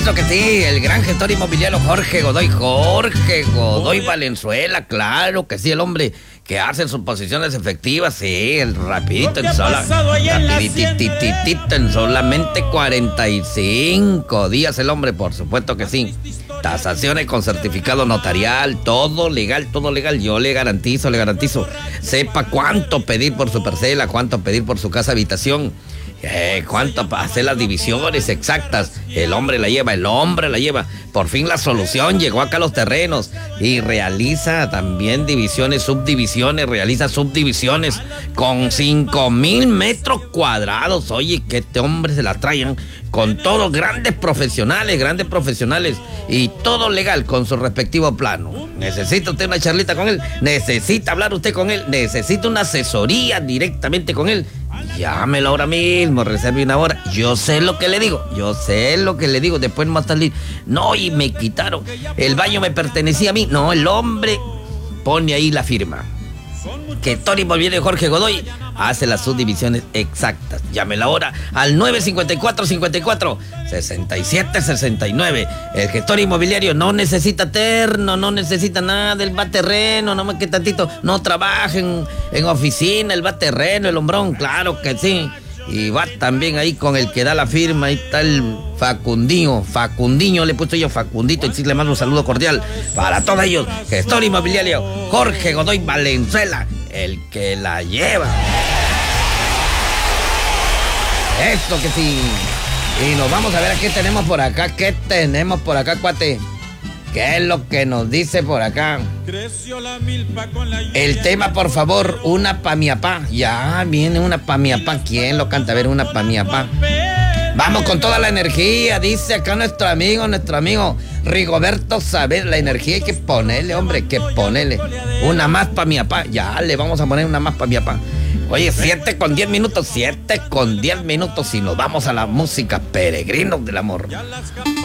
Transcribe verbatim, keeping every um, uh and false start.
Eso que sí, el gran gestor inmobiliario Jorge Godoy, Jorge Godoy Valenzuela, claro que sí, el hombre que hace sus posiciones efectivas, sí, el rapidito en sola, rapiditititito en solamente cuarenta y cinco días el hombre, por supuesto que sí. Tasaciones con certificado notarial, todo legal, todo legal, yo le garantizo, le garantizo. Sepa cuánto pedir por su parcela, cuánto pedir por su casa habitación. Eh, ¿Cuánto para hacer las divisiones exactas? El hombre la lleva, el hombre la lleva. Por fin la solución llegó acá a los terrenos y realiza también divisiones, subdivisiones, realiza subdivisiones con cinco mil metros cuadrados. Oye, que este hombre se la traen con todos grandes profesionales, grandes profesionales y todo legal con su respectivo plano. ¿Necesita usted una charlita con él? ¿Necesita hablar usted con él? ¿Necesita una asesoría directamente con él? Llámelo ahora mismo, reserve una hora. Yo sé lo que le digo, yo sé lo que le digo. Después más tarde, no, y me quitaron. El baño me pertenecía a mí. No, el hombre pone ahí la firma. Que Tony Inmobiliario Jorge Godoy hace las subdivisiones exactas. Llámela ahora al nueve cinco cuatro, cinco cuatro, seis siete seis nueve. El gestor inmobiliario no necesita terno, no necesita nada, él va terreno, no más que tantito, no trabaja en, en oficina, él va terreno, el hombrón, claro que sí. Y va también ahí con el que da la firma, ahí está el Facundinho, Facundinho, le he puesto yo Facundito, y sí le mando un saludo cordial para todos ellos. Gestor inmobiliario Jorge Godoy Valenzuela, el que la lleva. Eso que sí. Y nos vamos a ver a qué tenemos por acá, qué tenemos por acá, cuate. ¿Qué es lo que nos dice por acá? El tema, por favor, una pa' mi apá. Ya viene una pa' mi apá. ¿Quién lo canta? A ver, una pa' mi apá. Vamos con toda la energía, dice acá nuestro amigo, nuestro amigo Rigoberto Saber. La energía hay que ponerle, hombre, que ponerle. Una más pa' mi apá. Ya le vamos a poner una más pa' mi apá. Oye, siete con diez minutos, siete con diez minutos y nos vamos a la música, Peregrinos del Amor.